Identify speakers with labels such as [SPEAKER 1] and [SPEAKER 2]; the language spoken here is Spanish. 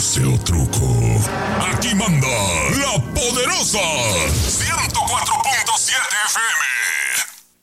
[SPEAKER 1] pose o truco. Aquí manda la poderosa 104.7 FM.